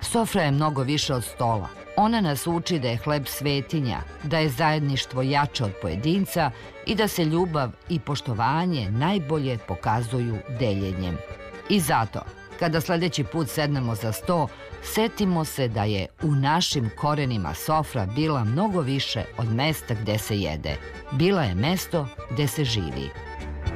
Sofra je mnogo više od stola. Ona nas uči da je hleb svetinja, da je zajedništvo jače od pojedinca i da se ljubav i poštovanje najbolje pokazuju deljenjem. I zato, kada sledeći put sednemo za sto, setimo se da je u našim korenima sofra bila mnogo više od mesta gde se jede. Bila je mesto gde se živi.